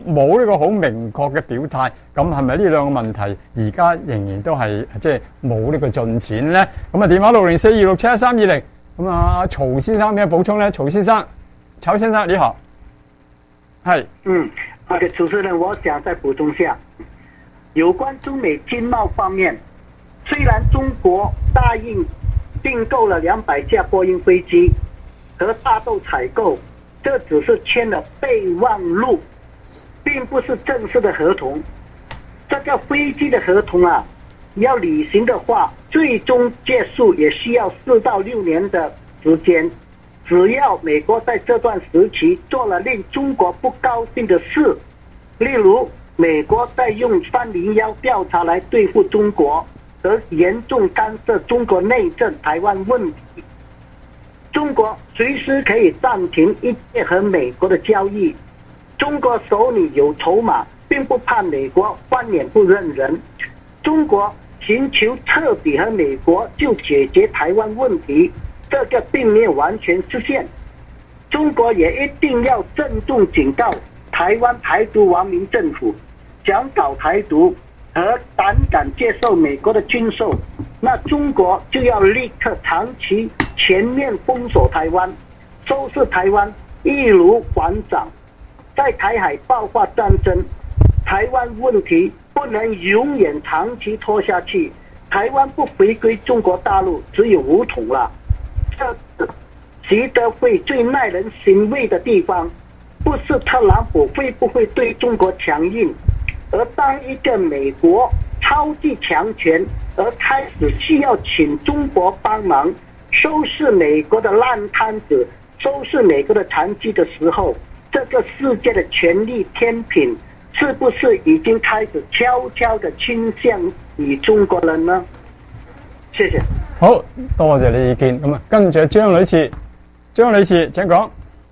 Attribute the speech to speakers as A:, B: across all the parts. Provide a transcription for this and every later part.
A: 冇呢個好明確嘅表態，咁係咪呢兩個問題而家仍然都係即係冇呢個進展咧？咁啊電話60426712320，咁啊曹先生有咩補充咧？曹先生你好，係
B: 主持人，我想再補充下，有關中美經貿方面，雖然中國答應訂購了200架波音飛機和大豆採購，這只是簽了備忘錄，並不是正式的合同。這個飛機的合同啊，要履行的話，最終結束也需要4到6年的時間。只要美國在這段時期做了令中國不高興的事，例如美國在用301調查來對付中國，和嚴重干涉中國內政台灣問題，中國隨時可以暫停一切和美國的交易。中國手裏有籌碼，並不怕美國翻臉不認人。中國尋求徹底和美國就解決台灣問題，這個並沒有完全實現。中國也一定要鄭重警告台灣台獨亡民政府，想搞台獨和膽敢接受美國的軍售，那中國就要立刻長期全面封鎖台灣，收拾台灣，易如反掌。在台海爆發戰爭，台灣問題不能永遠長期拖下去，台灣不回歸中國大陸只有武統了。這習德會最耐人尋味的地方，不是特朗普會不會對中國強硬，而當一個美國超級強權而開始需要請中國幫忙收拾美國的爛攤子，收拾美國的殘局的時候，這個世界的權力天平是不是已經開始悄悄地傾向於中國人呢？謝謝。
A: 好多謝你意見。咁啊，跟住張女士請講。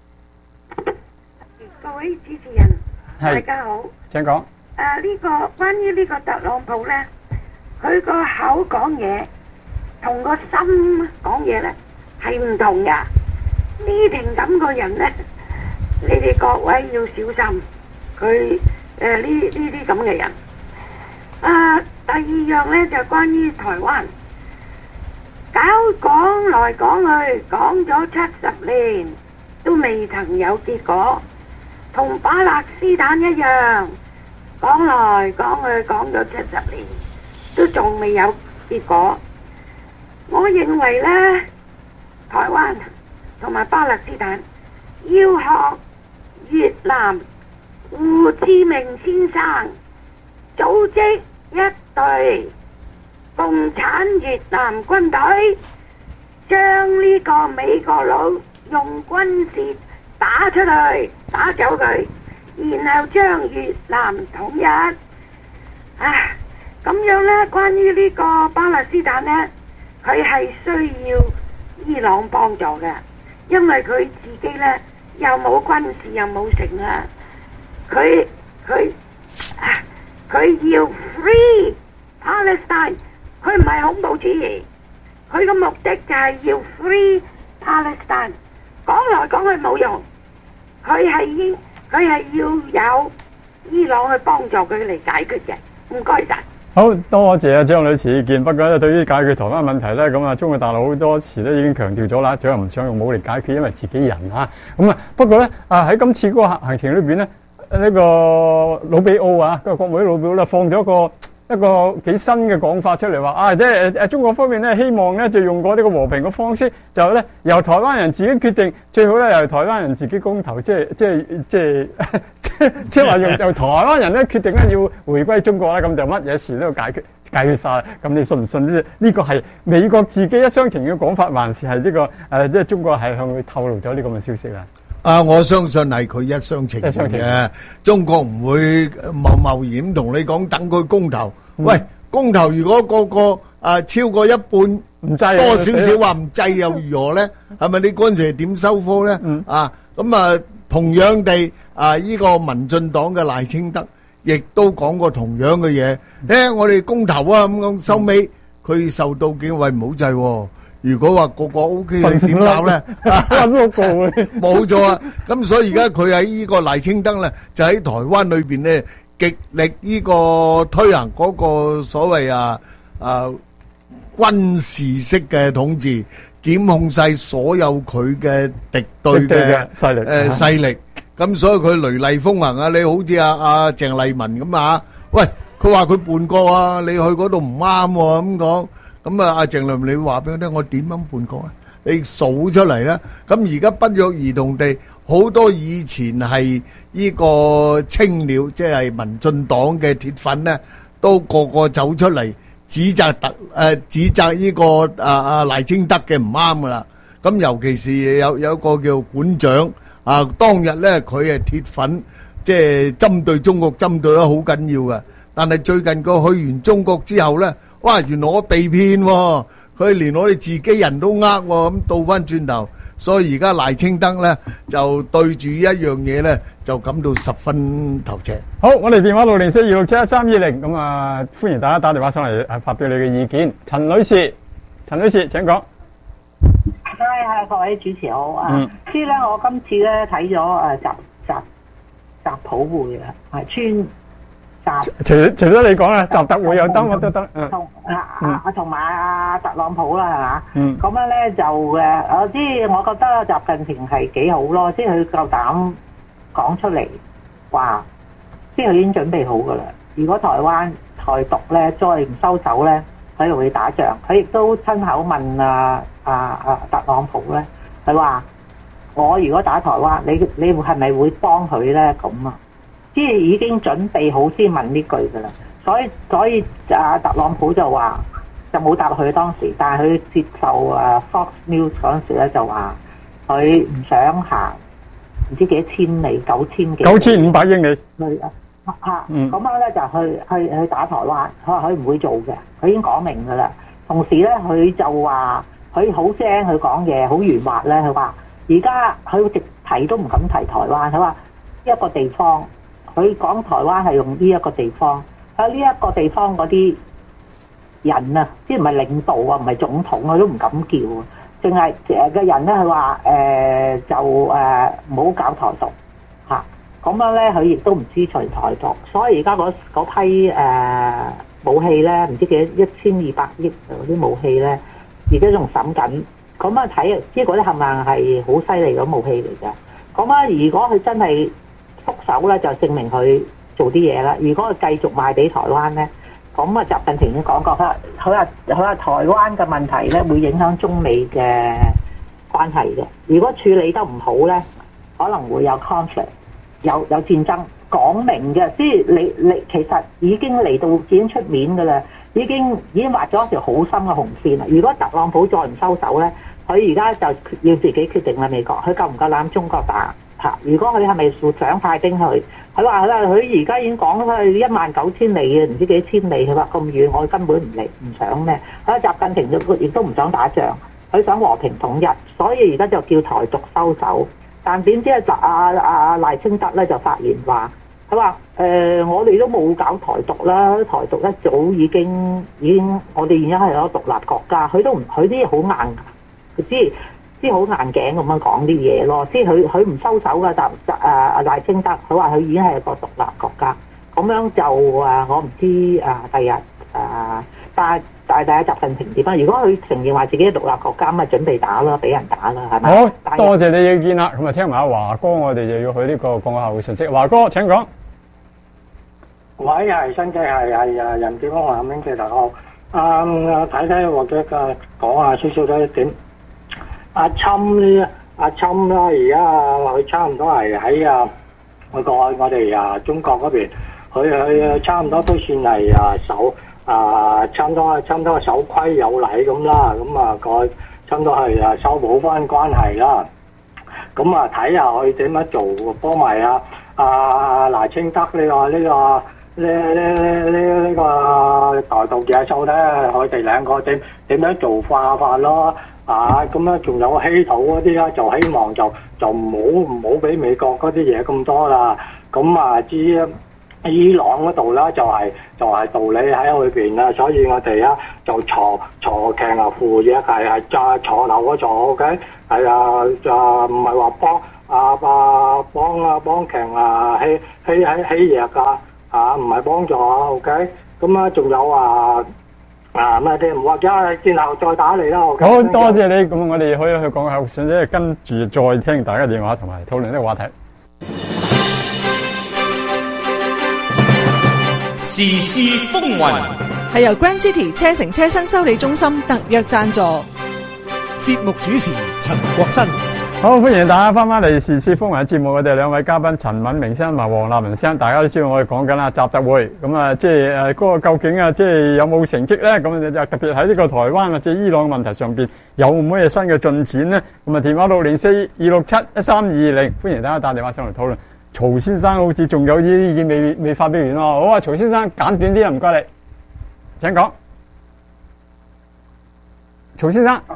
C: 各位主持人，大家好。
A: 請講。
C: 呢個關於呢個特朗普咧，佢個口講嘢同個心講嘢咧係唔同噶。呢挺咁個人咧，你哋各位要小心佢呢啲咁嘅人。第二樣咧就關於台灣，講來講去講咗70年都未曾有結果，同巴勒斯坦一樣。講來講去講咗70年，都仲未有結果。我認為呢，台灣同埋巴勒斯坦要學越南胡志明先生，組織一隊共產越南軍隊，將呢個美國佬用軍事打出去，打走佢。然後將越南統一。咁樣呢，關於呢個巴勒斯坦呢，佢係需要伊朗幫助嘅，因為佢自己呢又冇軍事又冇城啊。佢要 free Palestine， 佢唔係恐怖主義，佢嘅目的就係要 free Palestine。講來講去冇用，佢係要有伊朗去幫助佢嚟解決嘅。唔該晒。
A: 好多謝張女士意見。不過咧，對於解決台灣問題咧，咁啊，中國大陸好多時都已經強調咗啦，最後唔想用武力解決，因為自己人嚇。咁啊，不過咧喺今次嗰個行程裏邊咧，呢個魯比奧個國務委老表咧放咗一個幾新嘅講法出嚟，話即係中國方面咧希望咧就用過呢個和平嘅方式，就咧由台灣人自己決定，最好咧由台灣人自己公投，即係話由台灣人咧決定咧要回歸中國啦，咁就乜嘢事都要解決晒。咁你信唔信呢個係美國自己一廂情願嘅講法，還是係呢個即係中國係向佢透露咗呢咁嘅消息啊？
D: 我相信係佢一廂情願嘅，中國唔會貿然同你講等佢公投。喂，公投如果個超過一半唔制，多少少話唔制又如何咧？係咪你嗰陣時係點收科咧？同樣地呢個民進黨嘅賴清德亦都講過同樣嘅嘢。我哋公投咁收尾佢受到警衛唔好制喎。 如果話個個 OK，你點搞咧？
A: 分六個嘅，
D: 冇錯啊！咁所以而家佢喺呢個賴清德咧，就喺台灣裏邊咧，極力呢個推行嗰個所謂軍事式嘅統治，檢控晒所有佢嘅敵對嘅勢力。咁所以佢雷厲風行啊！你好似阿鄭麗文咁啊，喂，佢話佢叛國啊，你去嗰度唔啱喎咁講。咁啊，阿鄭麗文，你話俾我聽，我點樣叛國啊？你數出嚟啦！咁而家不約而同地，好多以前係呢個青鳥，即係民進黨嘅鐵粉咧，都個個走出嚟指責呢個賴清德嘅唔啱噶啦。咁尤其是有一個叫館長啊，當日咧佢係鐵粉，即係針對中國針對得好緊要嘅。但係最近佢去完中國之後咧，哇！原來我被騙喎，佢連我哋自己人都呃喎，咁倒翻轉頭，所以而家賴清德咧就對住一樣嘢咧就感到十分頭赤。
A: 好，我哋電話60426713220，咁啊，歡迎大家打電話上嚟發表你嘅意見。陳女士，請講。
E: 係各位主持好啊！知咧，我今次咧睇咗習普會啊，係村。
A: 除咗你講啦，習特會又得乜都得。
E: 同埋阿特朗普啦，係嘛？咁樣咧就我覺得習近平係幾好咯，即係佢夠膽講出嚟話，即係佢已經準備好噶啦。如果台灣台獨咧再唔收手咧，佢就會打仗。佢亦都親口問特朗普咧，佢話：我如果打台灣，你係咪會幫佢咧？咁啊？即係已經準備好先問呢句㗎啦，所以特朗普就話就冇答佢當時，但係佢接受Fox News 嗰陣時咧就話佢唔想行唔知幾多千里
A: 9500英里
E: 咁樣咧就去打台灣，佢話佢唔會做嘅，佢已經講明㗎啦。同時咧佢就話佢好聲，佢講嘢好圓滑咧，佢話而家佢直提都唔敢提台灣，佢話一個地方。佢講台灣係用呢一個地方，喺呢一個地方嗰啲人啊，即係唔係領導啊，唔係總統，佢都唔敢叫啊，淨係嘅人咧，佢話唔好搞台獨嚇，咁樣咧佢亦都唔支持台獨，所以而家嗰批武器咧，唔知幾多1200億嗰啲武器咧，而家仲審緊，咁啊睇，即係嗰啲係咪係好犀利嘅武器嚟嘅？咁啊，如果佢真係復手咧，就證明佢做啲嘢啦。如果佢繼續賣俾台灣咧，咁啊習近平已經講過，佢話台灣嘅問題咧會影響中美嘅關係嘅。如果處理得唔好咧，可能會有 conflict， 有戰爭。講明嘅，即係你其實已經嚟到已經出面㗎啦，已經畫咗一條好深嘅紅線啦。如果特朗普再唔收手咧，佢而家就要自己決定啦。美國佢夠唔夠膽中國打？如果佢係咪想派兵去？佢話佢而家已經講佢19000里嘅，唔知幾多千里。佢話咁遠，我根本唔嚟，唔想咩？佢習近平亦都唔想打仗，佢想和平統一，所以而家就叫台獨收手。但點知賴清德咧就發言話，佢話我哋都冇搞台獨啦，台獨一早已經我哋而家係一個獨立國家，佢啲嘢好硬，佢即係好硬頸咁樣講啲嘢咯，即係佢唔收手㗎。賴清德佢話佢已經係一個獨立國家，咁樣就我唔知第日但係習近平點啊？如果佢承認話自己係獨立國家，咁咪準備打啦，俾人打啦，係咪？
A: 好，多謝你嘅意見啦。咁啊，聽埋阿華哥，我哋就要去呢個講下嘅信息。華哥請講。
F: 喂，係新界係任志峰，林英記大學。睇或者講下少少一點。阿侵啦，而家佢差唔多係喺我哋中國嗰邊，佢差唔多都算係差唔多守規有禮咁啦，咁佢差唔多係修補翻關係啦。咁睇下佢點樣做，幫埋賴清德呢個台獨野獸咧，佢哋兩個點樣做法咯？咁樣仲有稀土嗰啲啦，就希望就唔好俾美國嗰啲嘢咁多啦。咁至於伊朗嗰度啦，就係道理喺裏邊啦，所以我哋啊就坐強啊扶嘢係坐樓嗰座 OK， 係就唔係話幫強啊起嘢噶唔係幫助 OK， 咁啊仲有咩啲唔或者之後再打嚟啦。OK，
A: 好多謝你，咁我哋可以去講下，甚至跟住再聽大家電話同埋討論呢個話題。
G: 時事風雲
H: 係由 Grand City 車城車身修理中心特約贊助，
I: 節目主持陳國新。
A: 好，歡迎大家翻嚟時事風雲嘅節目，我哋兩位嘉賓陳敏明先生同黃立文先生，大家都知道我哋講緊啦習特會，咁啊即係嗰個究竟即係有冇成績咧？咁就特別喺呢個台灣或者伊朗嘅問題上邊有冇咩新嘅進展咧？咁啊電話604-267-1320，歡迎大家打電話上嚟討論。曹先生好似仲有啲意見未發表完喎，好啊，曹先生簡短啲啊，唔該你，請講。曹先生。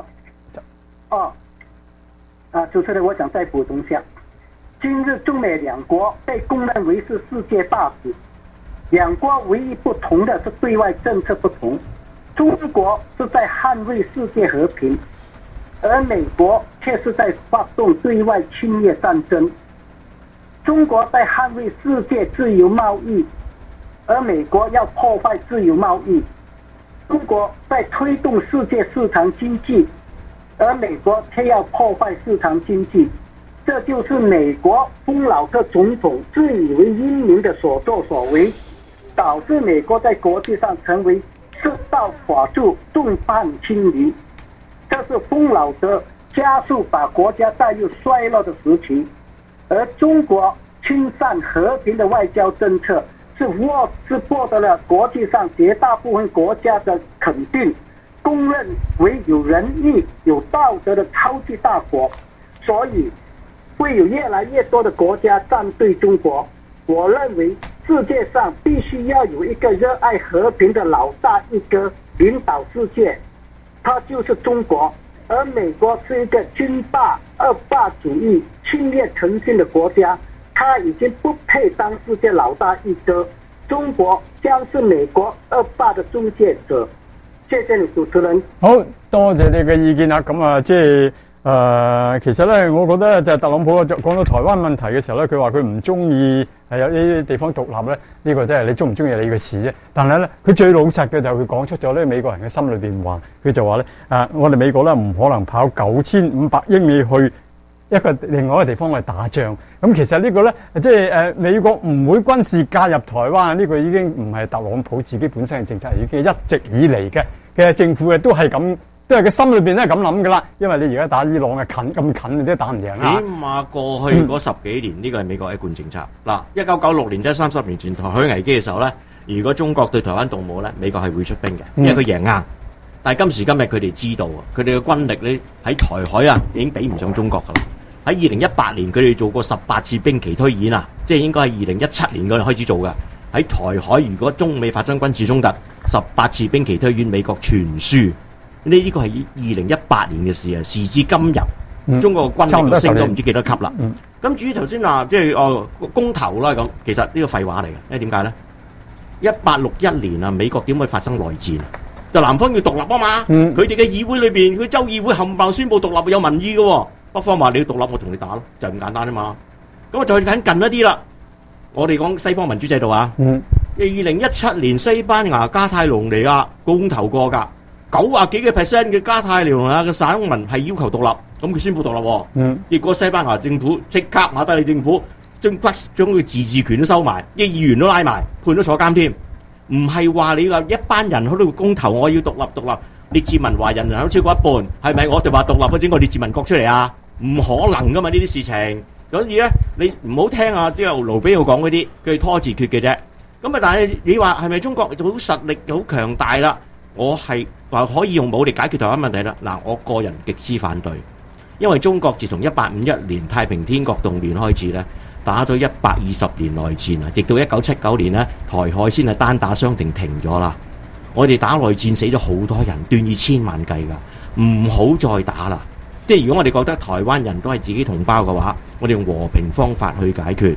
B: 主持人，我想再补充下，今日中美两国被公认为是世界大使，两国唯一不同的是对外政策不同，中国是在捍卫世界和平，而美国却是在发动对外侵略战争。中国在捍卫世界自由贸易，而美国要破坏自由贸易。中国在推动世界市场经济，而美国却要破坏市场经济。这就是美国丰老特总统自以为英明的所作所为，导致美国在国际上成为世道法治众叛亲离。这是丰老特加速把国家带入衰落的时期。而中国亲善和平的外交政策是获得了国际上绝大部分国家的肯定，公认为有仁义、有道德的超级大国，所以会有越来越多的国家站队中国。我认为世界上必须要有一个热爱和平的老大一哥领导世界，他就是中国。而美国是一个军霸、二霸主义、侵略成性的国家，他已经不配当世界老大一哥。中國將是美國惡霸嘅中介者。謝謝你主持人。
A: 好多謝你嘅意見啦。咁啊，即係其實咧，我覺得就係特朗普講到台灣問題嘅時候咧，佢話佢唔中意係有啲地方獨立咧，呢個真係你中唔中意你嘅事啫。但係咧，佢最老實嘅就係佢講出咗咧美國人嘅心裏邊話，佢就話咧我哋美國咧唔可能跑9500英里去另外一個地方去打仗。咁其實呢個咧，即係美國唔會軍事介入台灣，呢個已經唔係特朗普自己本身嘅政策，已經一直以嚟嘅政府嘅都係咁。都係佢心裏邊都係咁諗噶啦，因為你而家打伊朗嘅咁近，你都打唔贏啊！
J: 起碼過去嗰10幾年，呢個係美國一貫政策。嗱，1996年即係30年前台海危機嘅時候咧，如果中國對台灣動武咧，美國係會出兵嘅，因為佢贏硬。但係今時今日佢哋知道啊，佢哋嘅軍力咧喺台海啊已經比唔上中國噶啦。喺2018年佢哋做過18次兵棋推演啊，即係應該係2017年嗰陣開始做嘅。喺台海如果中美發生軍事衝突，18次兵棋推演美國全輸。呢個係2018年嘅事啊！時至今日，中國嘅軍力升到唔知幾多級啦。咁至於頭先話即係公投啦咁，其實呢個廢話嚟嘅，因為點解咧？1861年啊，美國點會發生內戰？就南方要獨立啊嘛，佢哋嘅議會裏邊，佢州議會冚唪唥宣佈獨立有民意嘅喎。北方話你要獨立，我同你打咯，就係咁簡單啊嘛。咁啊，再近一啲啦，我哋講西方民主制度啊。2017年西班牙加泰隆尼亞公投過㗎。90幾個%嘅加泰隆尼亞嘅省民係要求獨立，咁佢宣布獨立喎。結果西班牙政府即刻馬德里政府將佢自治權都收埋，啲議員都拉埋，判咗坐監添。唔係話你話一班人喺度公投，我要獨立，列治文華人口超過一半，係咪我哋話獨立嗰整個列治文國出嚟啊？唔可能噶嘛呢啲事情。所以咧，你唔好聽啊啲盧比奧講嗰啲，佢係拖字訣嘅啫。咁啊，但係你話係咪中國好實力好強大啦？我係話可以用武力解決台灣問題啦。嗱，我個人極之反對，因為中國自從1851年太平天國動亂開始咧，打咗120年內戰啊，直到1979年咧，台海先係單打雙停停咗啦。我哋打內戰死咗好多人，斷以千萬計㗎，唔好再打啦。即係如果我哋覺得台灣人都係自己同胞嘅話，我哋用和平方法去解決。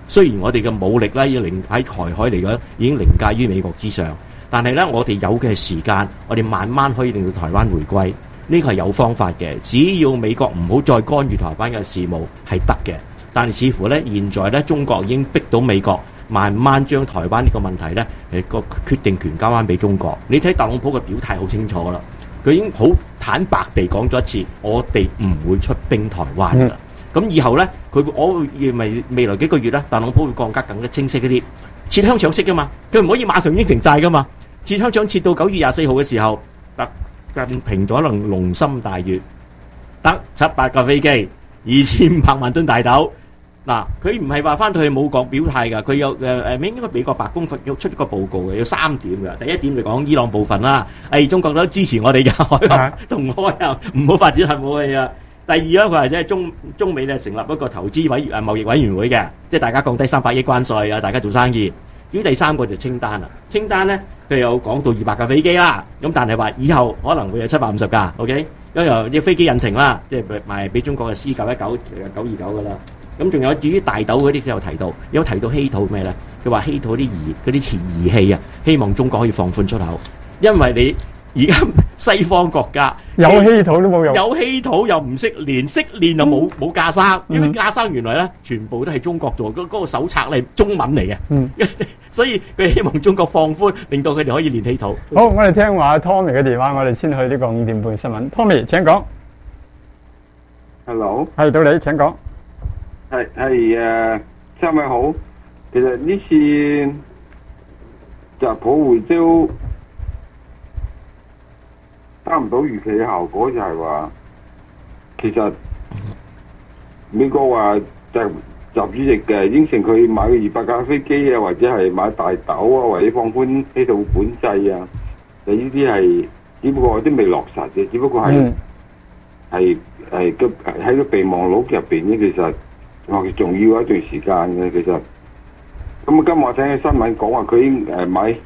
J: 雖然我哋嘅武力咧要喺台海嚟講已經凌駕於美國之上，但係咧我哋有嘅時間，我哋慢慢可以令到台灣回歸，呢個係有方法嘅。只要美國唔好再干預台灣嘅事務係得嘅。但係似乎咧現在咧中國已經逼到美國慢慢將台灣呢個問題咧個決定權交翻俾中國。你睇特朗普嘅表態好清楚啦，佢已經好坦白地講咗一次，我哋唔會出兵台灣㗎啦。咁以後咧，我認為未來幾個月咧，特朗普會更加清晰一啲，切香腸式噶嘛，佢唔可以馬上應承晒噶嘛。切香腸切到9月24號嘅時候，習近平可能龍心大悅，得700架飛機，2500萬噸大豆。嗱，佢唔係話翻到去冇講表態㗎，佢有應該美國白宮出咗個報告嘅，有3點嘅。第一點就講伊朗部分啦，中國都支持我哋嘅海峽同開啊，唔好發展核武器啊。第二咧，佢話即係中美咧成立一個投資貿易委員會嘅，即係大家降低300億關稅啊，大家做生意。至於第三個就清單啦，清單咧佢有講到200架飛機啦，咁但係話以後可能會有750架 ，OK？ 因為啲飛機引擎啦，即係賣俾中國嘅 C919、929噶啦。咁仲有至於大豆嗰啲都有提到稀土咩咧？佢話稀土嗰啲儀器啊，希望中國可以放寬出口，因為你。而家西方國家
A: 有稀土都冇用，
J: 有稀土又唔識練，識練又冇架生，因為架生原來咧全部都係中國做，嗰個手冊係中文嚟嘅，所以佢希望中國放寬，令到佢哋可以練稀土。
A: 好，我哋聽話 Tommy 嘅電話，我哋先去呢個5點半新聞。Tommy 請講。
K: Hello，
A: 係到你請講。
K: 係三位好，其實呢次習普會招。得唔到預期嘅效果就係話，其實美國話習主席嘅應承佢買個200架飛機啊，或者係買大豆啊，或者放寬稀土管制啊，就呢啲係只不過都未落實嘅，只不過係喺個備忘錄入邊咧，其實我仲要一段時間嘅。其實咁今日我聽嘅新聞講話，佢已經買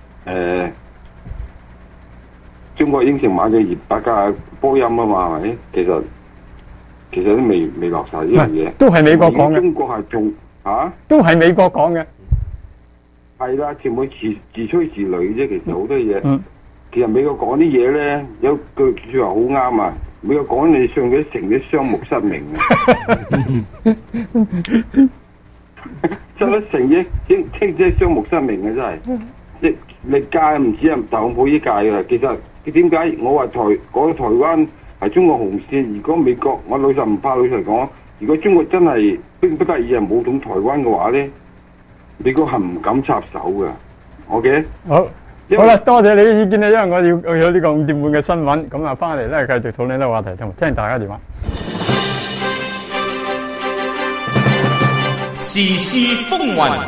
K: 中國應承買嘅200架波音啊嘛，係咪？其實都未落實呢樣嘢。
A: 都係美國講嘅。
K: 中國係仲
A: 都係美國講嘅。
K: 係啦，全部自吹自擂啫。其實好多嘢。其實美國講啲嘢咧，有句説話好啱啊！美國講你上幾成啲雙目失明啊！上一成啫，即係雙目失明嘅真係。即歷屆唔止係特朗普呢屆嘅，其實點解我話講台灣係中國紅線？如果美國，我老實唔怕老實講，如果中國真係迫不得已係冇統台灣嘅話咧，美國係唔敢插手嘅。OK，
A: 好啦，多謝你嘅意見啊！因為我要有呢個5點半嘅新聞，咁啊翻嚟咧繼續討論呢個話題，同聽大家電話。
G: 時事風雲。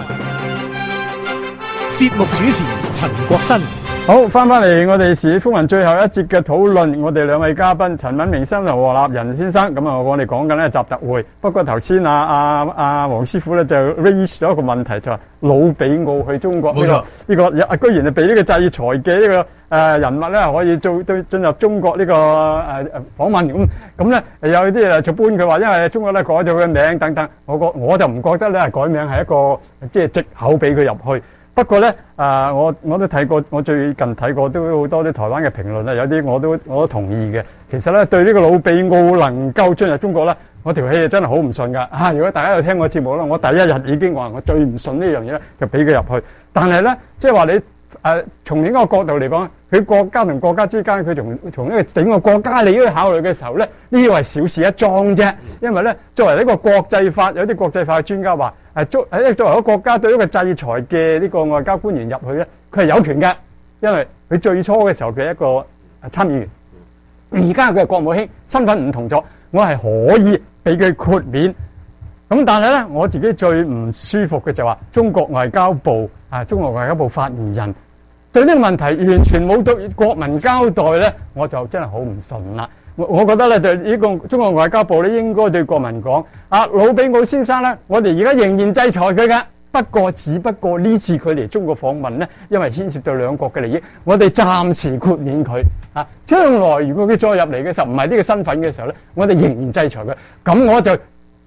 I: 節目主持陳國新。
A: 好，翻嚟我哋時事風雲最後一節嘅討論，我哋2位嘉賓陳敏明先生同何立仁先生，咁啊我哋講緊咧習特會。不過頭先黃師傅咧就 raise 咗一個問題，就話魯比奧去中國呢個居然係被呢個制裁嘅呢個人物咧可以進入中國呢個訪問，咁咧有啲人就搬佢話，因為中國咧改咗佢嘅名等等，我就唔覺得咧改名係一個即係藉口俾佢入去。不過咧，我都睇過，我最近睇過都好多啲台灣嘅評論啦，有啲我都同意嘅。其實咧，對呢個魯比奧能夠進入中國咧，我條氣真係好唔順㗎。如果大家有聽我節目咧，我第一日已經話我最唔順呢樣嘢咧，就俾佢入去。但係咧，即係話你從另一個角度嚟講，佢國家同國家之間，佢從呢個整個國家利益去考慮嘅時候咧，呢個係小事一樁啫。因為咧，作為呢個國際法，有啲國際法嘅專家話，作為一個國家對一個制裁嘅呢個外交官員入去咧，佢係有權嘅，因為佢最初嘅時候佢係一個參議員，而家佢係國務卿，身份唔同咗，我係可以俾佢豁免。咁但係咧，我自己最唔舒服嘅就話中國外交部發言人對呢個問題完全冇對國民交代咧，我就真係好唔順啦。我覺得咧，就呢個中國外交部咧應該對國民講：魯比奧先生咧，我哋而家仍然制裁佢嘅，只不過呢次佢嚟中國訪問咧，因為牽涉到兩國嘅利益，我哋暫時豁免佢。將來如果佢再入嚟嘅時候，唔係呢個身份嘅時候咧，我哋仍然制裁佢。咁我就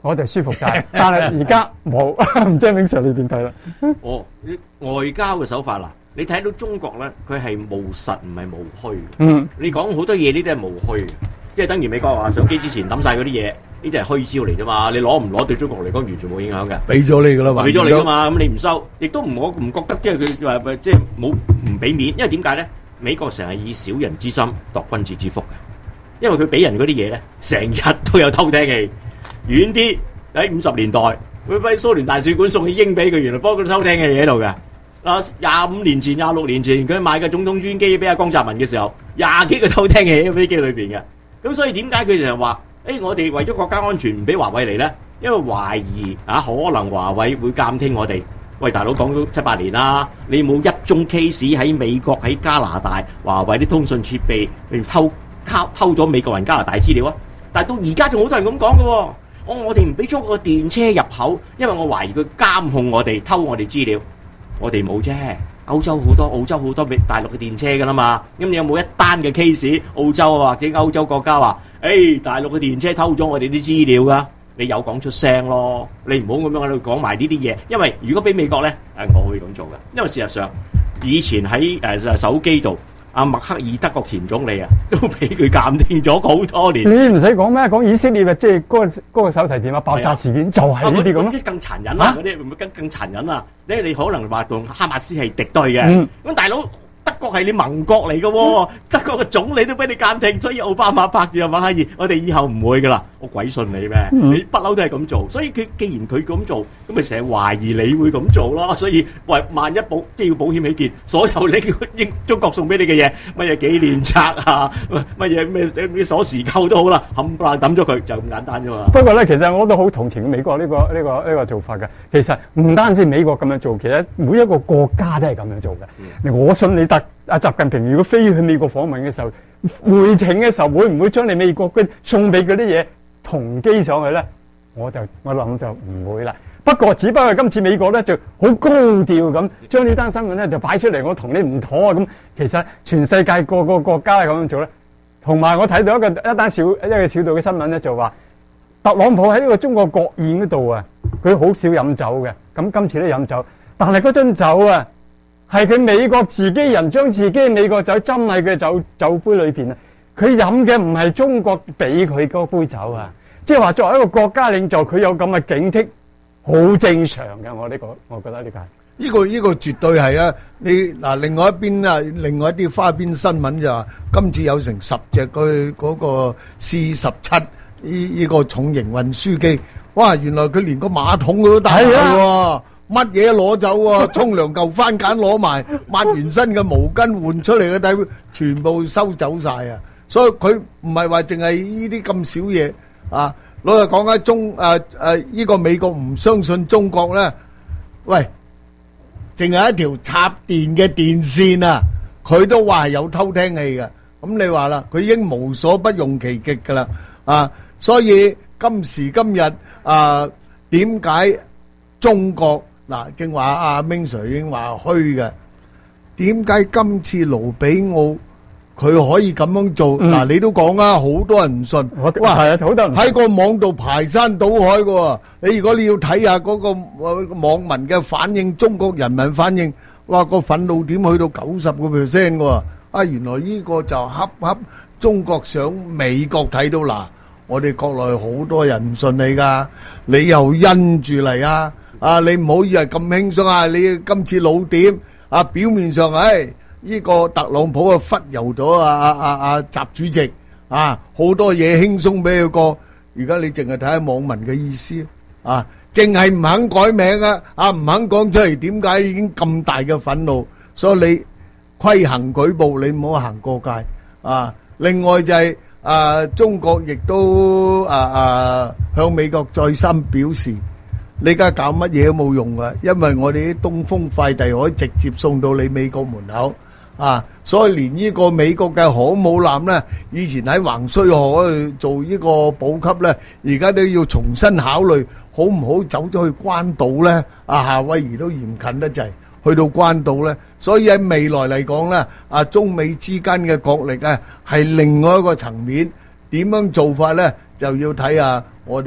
A: 我哋舒服晒，但係而家冇，唔知明 Sir 你點睇啦？
J: 外交嘅手法嗱，你睇到中國咧，佢係務實唔係務虛。你講好多嘢呢啲係務虛嘅，即係等於美國話上機之前抌晒嗰啲嘢，呢啲係虛招嚟啫嘛。你攞唔攞對中國嚟講完全冇影響嘅，
D: 俾咗你噶啦嘛，
J: 俾咗你噶嘛，咁你唔收，亦都我唔覺得即係佢話即係冇唔俾面，因為點解咧？美國成日以小人之心度君子之腹嘅，因為佢俾人嗰啲嘢咧，成日都有偷聽器。遠啲喺50年代，佢俾蘇聯大使館送起英俾佢，原來幫佢偷聽器喺度嘅。25年前、26年前，佢買嘅總統專機俾阿江澤民嘅時候，20幾個偷聽器喺飛機裏邊嘅。咁所以點解佢就係話，我哋為咗國家安全唔俾華為嚟咧？因為懷疑可能華為會監聽我哋。喂，大佬講咗7、8年啦，你冇一宗 case 喺美國、喺加拿大，華為啲通訊設備偷咗美國人加拿大資料啊？但係到而家仲好多人咁講嘅喎。我哋唔俾中國嘅電車入口，因為我懷疑佢監控我哋，偷我哋資料。我哋冇啫，歐洲好多、澳洲好多大陸嘅電車噶啦嘛。咁你有冇一單嘅 case？澳洲或者歐洲國家話，大陸嘅電車偷咗我哋啲資料噶？你有講出聲咯，你唔好咁樣喺度講埋呢啲嘢。因為如果俾美國咧，我會咁做嘅。因為事實上，以前喺手機度。阿默克爾德國前總理都俾佢監聽咗好多年。
A: 你唔使講咩，講以色列即係嗰個手提電話爆炸事件就係呢啲咁咯。
J: 更殘忍啊！嗰啲會更殘忍啊！你可能話同哈馬斯係敵對嘅，咁大佬德國係你盟國嚟嘅喎，德國嘅總理都俾你監聽，所以奧巴馬拍住阿默克爾，我哋以後唔會噶啦，我鬼信你咩？你不嬲都係咁做，所以佢既然佢咁做，咁咪成日懷疑你會咁做咯。所以喂，萬一機要保險起見，所有你中國送俾你嘅嘢，乜嘢紀念冊啊，乜嘢咩鎖匙扣都好啦，冚唪唥抌咗佢，就咁簡單啫嘛。
A: 不過咧，其實我都好同情美國呢個做法嘅。其實唔單止美國咁樣做，其實每一個國家都係咁樣做嘅。我信你阿習近平如果飛去美國訪問嘅時候，回程嘅時候會唔會將你美國送俾嗰啲嘢同機上去咧？我諗就唔會啦。不過只不過今次美國咧就好高調咁將呢單新聞咧就擺出嚟，我同你唔妥啊咁。其實全世界個國家係咁樣做咧。同埋我睇到一個小道嘅新聞咧，就話特朗普喺呢個中國國宴嗰度啊，佢好少飲酒嘅。咁今次都飲酒，但係嗰樽酒啊，係佢美國自己人將自己美國酒斟喺佢酒杯裏邊啊！佢飲嘅唔係中國俾佢嗰杯酒啊！即係話作為一個國家領袖，佢有咁嘅警惕，好正常嘅。我覺得呢個係
D: 呢個絕對係啊！你嗱，另外一邊啊，另外一啲花邊新聞就話，今次有成10隻佢嗰個 C-17呢個重型運輸機，哇！原來佢連個馬桶佢都帶埋喎。乜嘢攞走喎？沖涼嚿番梘攞埋，抹完身嘅毛巾換出嚟嘅底，全部收走晒啊！所以佢唔係話淨係呢啲咁少嘢啊！老實講啊，呢個美國唔相信中國咧，喂，淨係一條插電嘅電線啊，佢都話係有偷聽器嘅。咁你話啦，佢已經無所不用其極噶啦啊！所以今時今日啊，點解中國？嗱，正話阿明 Sir 已經話虛嘅，點解今次盧比奧佢可以咁樣做？嗱，你都講啊，好多人唔信，哇，係啊，好多人喺個網度排山倒海嘅喎。你如果你要睇下嗰個網民嘅反應，中國人民反應，哇，個憤怒點去到90%嘅喎。啊，原來呢個就恰中國想美國睇到嗱，我哋國內好多人唔信你噶，你又因住嚟啊！啊！你唔好以為咁輕鬆啊！你今次老點啊？表面上呢個特朗普啊忽悠咗阿習主席啊，好多嘢輕鬆俾佢過。而家你淨係睇下網民嘅意思啊，淨係唔肯改名啊，唔肯講出嚟，點解已經咁大嘅憤怒？所以你規行矩步，你唔好行過界啊！另外就係中國亦都向美國再三表示。你而家搞乜嘢都冇用噶，因為我哋啲東風快遞可以直接送到你美國門口啊！所以連呢個美國嘅航母艦咧，以前喺橫須賀去做呢個補給咧，而家都要重新考慮，好唔好走咗去關島咧？夏威夷都嚴近得滯，去到關島咧，所以喺未來嚟講咧，中美之間嘅角力係另外一個層面，點樣做法咧，就要睇下我哋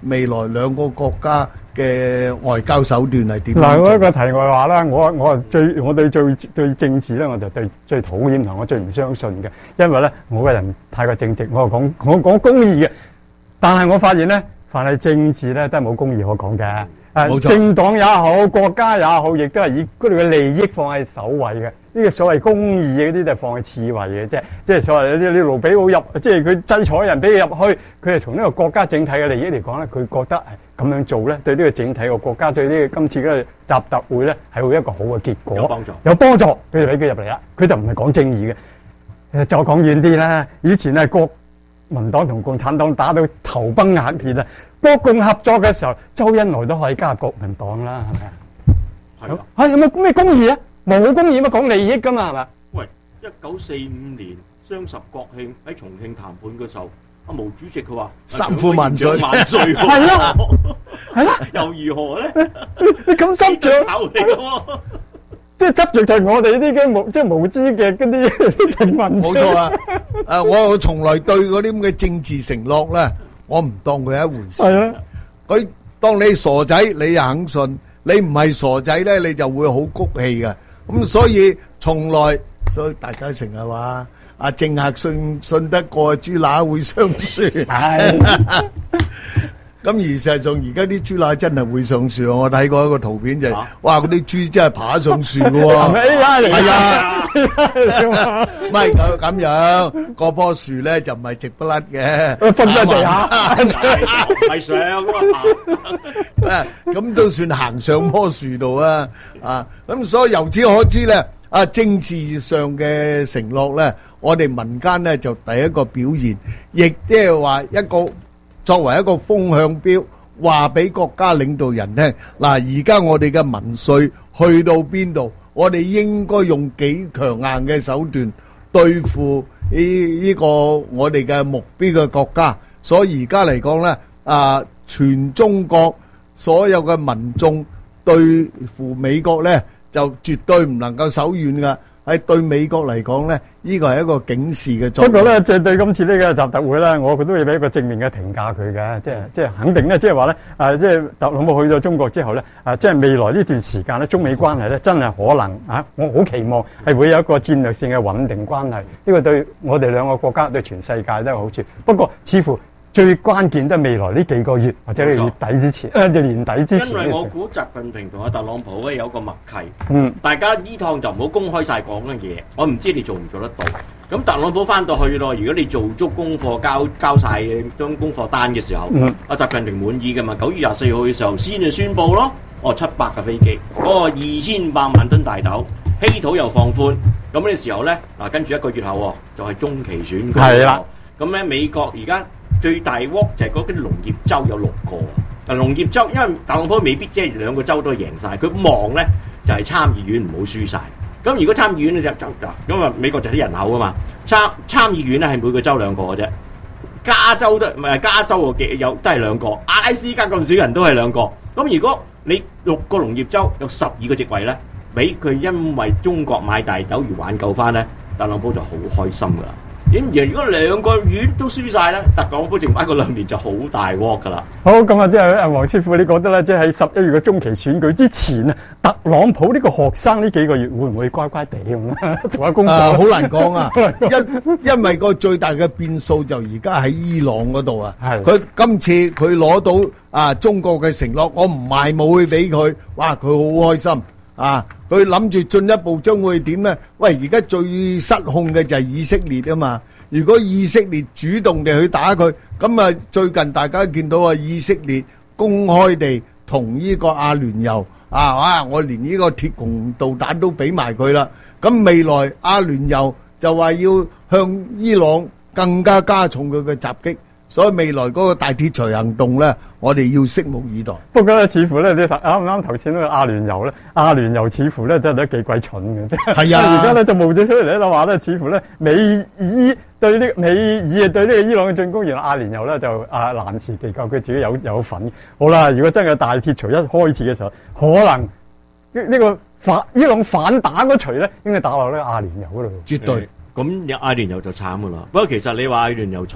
D: 未來兩個國家嘅外交手段係點樣做？
A: 嗱，我一個題外話啦，我對政治咧，我就最討厭同我最唔相信嘅，因為咧我個人太過正直，我講公義嘅，但係我發現咧，凡係政治咧都係冇公義可講嘅。政黨也好，國家也好，亦都係以嗰度嘅利益放喺首位嘅。呢個所謂公義嗰啲就放喺次位嘅，即係所謂啲盧比奧入，即係佢制裁人俾佢入去，佢係從呢個國家整體嘅利益嚟講咧，佢覺得係咁樣做咧，對呢個整體個國家對呢個今次嘅習特會咧係會一個好嘅結果，有幫助，佢就俾佢入嚟啦。佢就唔係講正義嘅。再講遠啲啦，以前係國民黨同共產黨打到頭崩額裂啊！國共合作嘅時候，周恩來都可以加入國民黨啦，係咪啊？係啊！係有冇咩公義啊？冇公義乜講利益噶嘛，係咪？
J: 喂，1945年雙十國慶喺重慶談判嘅時候，阿毛主席佢話
D: 三富萬歲，
J: 係
A: 啦，係啦，
J: 又如何咧？
A: 你咁執着
J: 嚟嘅喎，
A: 即係執着就係我哋呢啲無知嘅嗰啲平民。
D: 冇錯啊！我從來對嗰啲咁嘅政治承諾咧，我唔當佢係一回事。係啊，佢當你傻仔，你又肯信；你唔係傻仔咧，你就會好谷氣嘅。咁所以大家成日話阿政客信得過豬乸會上樹。係。咁而事實上，而家啲豬乸真係會上樹。我睇過一個圖片就係，哇！嗰啲豬真係爬上樹嘅喎。係啊，唔係咁樣，嗰棵樹咧就唔係直不甩嘅，
A: 瞓喺地下，
J: 唔係上
D: 啊！咁都算行上棵樹度啊！咁所以由此可知咧，政治上嘅承諾咧，我哋民間咧就第一個表現，亦即係話作為一個風向標，話俾國家領導人聽，嗱，而家我哋嘅民粹去到邊度，我哋應該用幾強硬嘅手段對付呢個我哋嘅目標嘅國家。所以而家嚟講咧，全中國所有嘅民眾對付美國咧，就絕對唔能夠手軟噶。喺對美國嚟講咧，呢個係一個警示嘅作用。
A: 不過咧，即係對今次呢個習特會咧，我覺得要俾一個正面嘅評價佢嘅，即係肯定咧，即係話咧，即係特朗普去咗中國之後咧，即係未來呢段時間咧，中美關係咧真係可能我好期望係會有一個戰略性嘅穩定關係。呢個對我哋兩個國家對全世界都有好處。不過似乎最關鍵都係未來呢幾個月或者呢月底之前，年底之前。
J: 因為我估習近平同阿特朗普咧有個默契，大家呢趟就唔好公開晒講嘅嘢，我唔知你做唔做得到。咁特朗普翻到去咯，如果你做足功課，交晒張功課單嘅時候，阿習近平滿意嘅嘛，9月24號嘅時候先就宣佈咯，700架飛機，嗰個2500萬噸大豆，稀土又放寬，咁呢時候咧，跟住1個月後就係中期選舉。係啦，咁咧美國而家最大鑊就係嗰啲農業州有6個，農業州因為特朗普未必即係2個州都贏晒，佢望咧就係參議院唔好輸晒。咁如果參議院咧就咁啊，美國就啲人口啊嘛，參議院咧係每個州2個嘅啫，加州都唔係加州有都係2個，阿拉斯加咁少人都係2個。咁如果你6個農業州有12個席位咧，俾佢因為中國買大豆而挽救翻咧，特朗普就好開心噶啦。如果2個院都輸晒咧，特朗普剩翻個2年就好大鑊噶啦。
A: 好，咁啊，即係黃師傅，你覺得咧，即係喺11月嘅中期選舉之前啊，特朗普呢個學生呢幾個月會唔會乖乖地咁做下功課？
D: 好難講啊，因為個最大嘅變數就而家喺伊朗嗰度啊。佢今次佢攞到中國嘅承諾，我唔賣武器俾佢，哇！佢好開心啊！佢諗住進一步將會點咧？喂，而家最失控嘅就係以色列啊嘛！如果以色列主動地去打佢，咁啊最近大家見到啊，以色列公開地同呢個阿聯酋我連呢個鐵穹導彈都俾埋佢啦。咁未來阿聯酋就話要向伊朗更加加重佢嘅襲擊。所以未來嗰個大鐵錘行動咧，我哋要拭目以待。
A: 不過咧，似乎咧，你啱唔啱頭先嗰個阿聯酋咧？阿聯酋似乎咧真係都幾鬼蠢嘅。係啊！而家咧就冒咗出嚟咧話咧，似乎咧美伊對呢個伊朗嘅進攻，原來阿聯酋咧就難辭其咎，佢自己有份。好啦，如果真係大鐵錘一開始嘅時候，可能呢個伊朗反打嗰錘咧，應該打落呢個阿聯酋嗰度。
D: 絕對。
J: 咁阿聯酋就慘噶啦。不過其實你話阿聯酋蠢。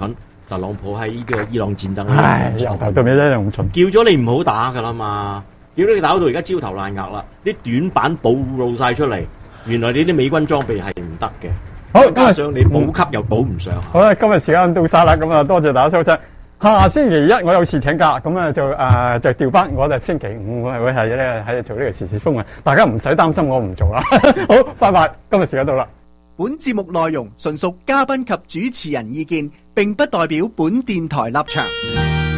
J: 特朗普喺呢個伊朗戰爭
A: 由頭到尾都用蠢，
J: 叫咗你唔好打㗎啦嘛，叫你打到而家焦頭爛額啦，啲短板暴露晒出嚟，原來你啲美軍裝備係唔得嘅。
A: 好，
J: 加上你補給又補唔上。
A: 好啦，今日時間到晒啦，咁啊多謝大家收聽。下星期一我有事請假，咁啊就調翻，我就星期五我係會係咧喺度做呢個時事風雲，大家唔使擔心我唔做啦。好，拜拜，今日時間到啦。
L: 本節目內容純屬嘉賓及主持人意見，並不代表本電台立場。